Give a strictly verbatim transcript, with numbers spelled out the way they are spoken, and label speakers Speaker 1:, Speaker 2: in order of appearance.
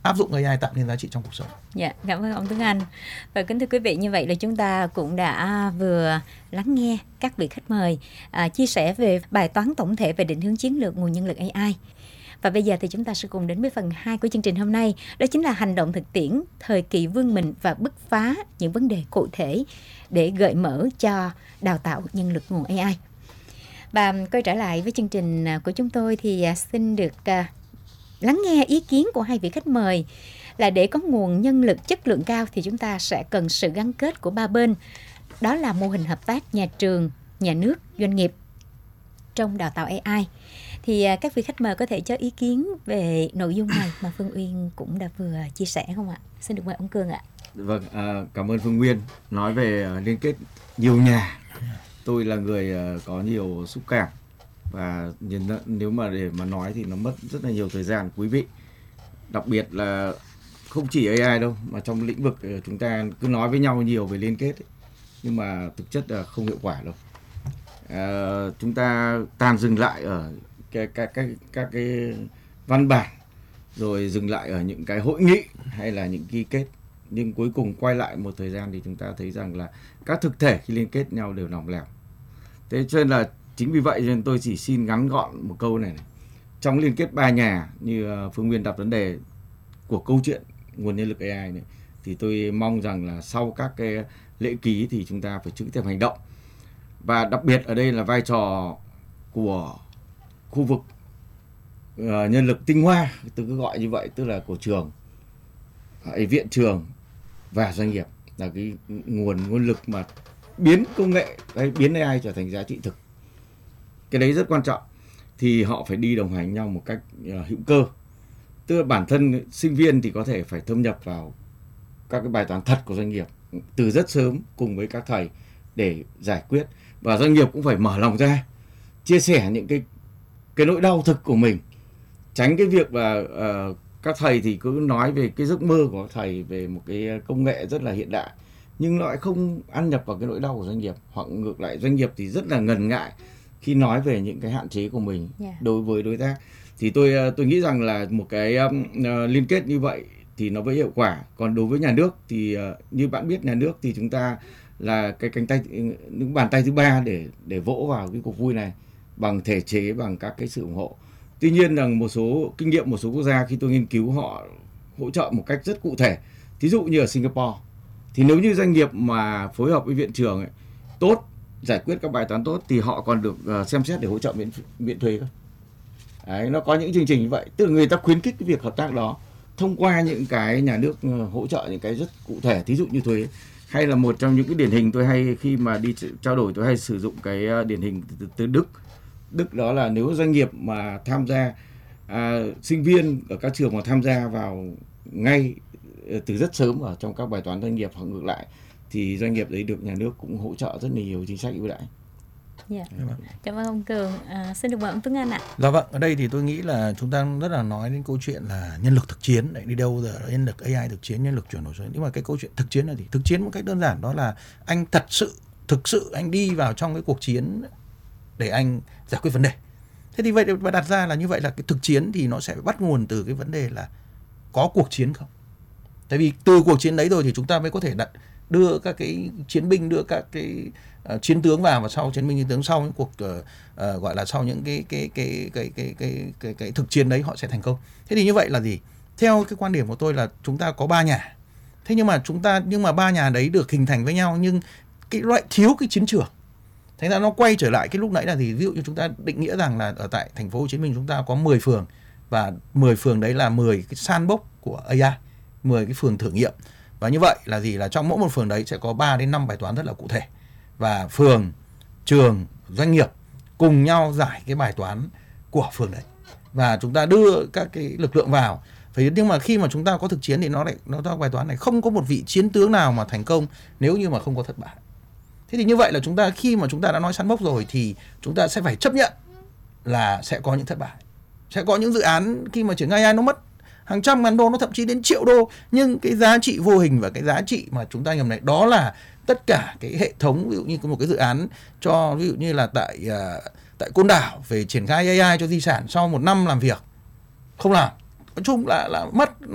Speaker 1: áp dụng a i tạo nên giá trị trong cuộc sống.
Speaker 2: Dạ, cảm ơn ông Tuấn Anh. Và kính thưa quý vị, như vậy là chúng ta cũng đã vừa lắng nghe các vị khách mời à, chia sẻ về bài toán tổng thể về định hướng chiến lược nguồn nhân lực a i. Và bây giờ thì chúng ta sẽ cùng đến với phần hai của chương trình hôm nay, đó chính là hành động thực tiễn, thời kỳ vươn mình và bứt phá những vấn đề cụ thể để gợi mở cho đào tạo nhân lực nguồn a i. Và quay trở lại với chương trình của chúng tôi thì xin được lắng nghe ý kiến của hai vị khách mời là để có nguồn nhân lực chất lượng cao thì chúng ta sẽ cần sự gắn kết của ba bên. Đó là mô hình hợp tác nhà trường, nhà nước, doanh nghiệp trong đào tạo a i. Thì các vị khách mời có thể cho ý kiến về nội dung này mà Phương Uyên cũng đã vừa chia sẻ không ạ? Xin được mời ông Cường ạ.
Speaker 3: Vâng, à, cảm ơn Phương Nguyên. Nói về uh, liên kết nhiều nhà, tôi là người uh, có nhiều xúc cảm và nhìn, nếu mà để mà nói thì nó mất rất là nhiều thời gian quý vị. Đặc biệt là không chỉ a i đâu mà trong lĩnh vực uh, chúng ta cứ nói với nhau nhiều về liên kết ấy, nhưng mà thực chất là không hiệu quả đâu. Uh, chúng ta tàn dừng lại ở các các các các cái văn bản, rồi dừng lại ở những cái hội nghị hay là những ký kết, nhưng cuối cùng quay lại một thời gian thì chúng ta thấy rằng là các thực thể khi liên kết nhau đều lỏng lẻo. Thế cho nên là chính vì vậy nên tôi chỉ xin ngắn gọn một câu này, này. Trong liên kết ba nhà như Phương Nguyên đặt vấn đề của câu chuyện nguồn nhân lực a i này, thì tôi mong rằng là sau các cái lễ ký thì chúng ta phải trực tiếp hành động. Và đặc biệt ở đây là vai trò của khu vực uh, nhân lực tinh hoa, tôi cứ gọi như vậy, tức là của trường, uh, viện trường và doanh nghiệp, là cái nguồn nguồn lực mà biến công nghệ hay biến a i trở thành giá trị thực. Cái đấy rất quan trọng. Thì họ phải đi đồng hành nhau một cách uh, hữu cơ. Tức là bản thân sinh viên thì có thể phải thâm nhập vào các cái bài toán thật của doanh nghiệp từ rất sớm cùng với các thầy để giải quyết. Và doanh nghiệp cũng phải mở lòng ra, chia sẻ những cái cái nỗi đau thực của mình, tránh cái việc là uh, các thầy thì cứ nói về cái giấc mơ của các thầy về một cái công nghệ rất là hiện đại, nhưng lại không ăn nhập vào cái nỗi đau của doanh nghiệp. Hoặc ngược lại, doanh nghiệp thì rất là ngần ngại khi nói về những cái hạn chế của mình yeah. đối với đối tác. Thì tôi tôi nghĩ rằng là một cái um, uh, liên kết như vậy thì nó mới hiệu quả. Còn đối với nhà nước thì uh, như bạn biết, nhà nước thì chúng ta là cái cánh tay, những bàn tay thứ ba để để vỗ vào cái cuộc vui này bằng thể chế, bằng các cái sự ủng hộ. Tuy nhiên rằng một số kinh nghiệm một số quốc gia khi tôi nghiên cứu, họ hỗ trợ một cách rất cụ thể. Thí dụ như ở Singapore thì nếu như doanh nghiệp mà phối hợp với viện trường ấy, tốt, giải quyết các bài toán tốt thì họ còn được uh, xem xét để hỗ trợ miễn miễn thuế cơ. Đấy, nó có những chương trình như vậy, tức là người ta khuyến khích cái việc hợp tác đó thông qua những cái nhà nước uh, hỗ trợ những cái rất cụ thể, thí dụ như thuế. Hay là một trong những cái điển hình tôi hay khi mà đi trao đổi, tôi hay sử dụng cái điển hình từ, từ Đức. Đức đó là nếu doanh nghiệp mà tham gia, à, sinh viên ở các trường mà tham gia vào ngay từ rất sớm ở trong các bài toán doanh nghiệp, hoặc ngược lại thì doanh nghiệp đấy được nhà nước cũng hỗ trợ rất là nhiều chính sách ưu đãi.
Speaker 2: Yeah. Cảm ơn ông Cường. À, xin được mời ông Tuấn Anh ạ.
Speaker 1: Dạ vâng, ở đây thì tôi nghĩ là chúng ta rất là nói đến câu chuyện là nhân lực thực chiến, đấy, đi đâu giờ nhân lực a i thực chiến, nhân lực chuyển đổi số. Nhưng mà cái câu chuyện thực chiến là gì? Thực chiến một cách đơn giản đó là anh thật sự, thực sự anh đi vào trong cái cuộc chiến để anh giải quyết vấn đề. Thế thì vậy và đặt ra là như vậy là cái thực chiến thì nó sẽ bắt nguồn từ cái vấn đề là có cuộc chiến không? Tại vì từ cuộc chiến đấy rồi thì chúng ta mới có thể đặt đưa các cái chiến binh, đưa các cái uh, chiến tướng vào, và sau chiến binh chiến tướng sau những cuộc uh, uh, gọi là sau những cái cái cái cái cái cái cái cái thực chiến đấy họ sẽ thành công. Thế thì như vậy là gì? Theo cái quan điểm của tôi là chúng ta có ba nhà. Thế nhưng mà chúng ta nhưng mà ba nhà đấy được hình thành với nhau, nhưng cái loại thiếu cái chiến trường. Thành ra nó quay trở lại cái lúc nãy là gì? Ví dụ như chúng ta định nghĩa rằng là ở tại thành phố Hồ Chí Minh chúng ta có mười phường, và mười phường đấy là mười cái sandbox của a i, mười cái phường thử nghiệm. Và như vậy là gì? Là trong mỗi một phường đấy sẽ có ba đến năm bài toán rất là cụ thể. Và phường, trường, doanh nghiệp cùng nhau giải cái bài toán của phường đấy. Và chúng ta đưa các cái lực lượng vào. Phải, nhưng mà khi mà chúng ta có thực chiến thì nó lại nó ra bài toán này, không có một vị chiến tướng nào mà thành công nếu như mà không có thất bại. Thế thì như vậy là chúng ta khi mà chúng ta đã nói sandbox rồi thì chúng ta sẽ phải chấp nhận là sẽ có những thất bại. Sẽ có những dự án khi mà triển khai a i nó mất hàng trăm ngàn đô, nó thậm chí đến triệu đô, nhưng cái giá trị vô hình và cái giá trị mà chúng ta nhầm này đó là tất cả cái hệ thống. Ví dụ như có một cái dự án cho, ví dụ như là tại uh, tại Côn Đảo về triển khai a i cho di sản, sau một năm làm việc không làm, nói chung là là mất